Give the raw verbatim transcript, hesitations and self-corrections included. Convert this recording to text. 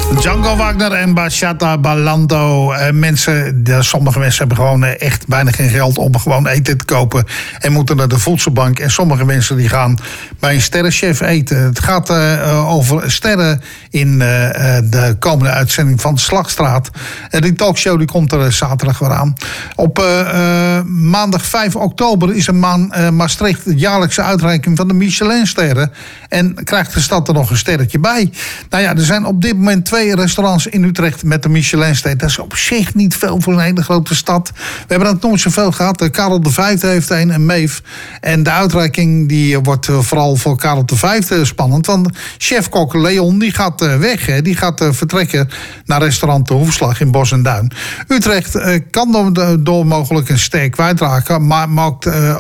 Django Wagner en Bachata Balando. Uh, mensen, de, sommige mensen hebben gewoon uh, echt bijna geen geld om gewoon eten te kopen en moeten naar de voedselbank. En sommige mensen die gaan bij een sterrenchef eten. Het gaat uh, over sterren in uh, de komende uitzending van de Slagstraat. Uh, die talkshow die komt er uh, zaterdag weer aan. Op uh, uh, maandag vijf oktober is een maan uh, Maastricht de jaarlijkse uitreiking van de Michelinsterren. En krijgt de stad er nog een sterretje bij. Nou ja, er zijn op dit moment twee restaurants in Utrecht met de Michelinster. Dat is op zich niet veel voor een hele grote stad. We hebben dat nooit zoveel gehad. Karel de Vijfde heeft een, een Meef. En de uitreiking die wordt vooral voor Karel de Vijfde spannend. Want chefkok Leon die gaat weg. Hè. Die gaat vertrekken naar restaurant De Hoefslag in Bos en Duin. Utrecht kan door, door mogelijk een ster kwijtraken. Maar maakt